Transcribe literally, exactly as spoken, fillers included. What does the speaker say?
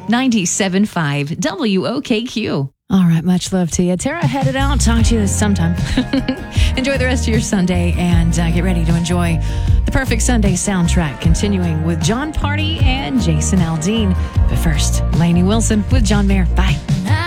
ninety-seven point five W O K Q. All right, much love to you. Tara, headed out. Talk to you sometime. Enjoy the rest of your Sunday and uh, get ready to enjoy the Perfect Sunday soundtrack, continuing with John Party and Jason Aldean. But first, Lainey Wilson with John Mayer. Bye.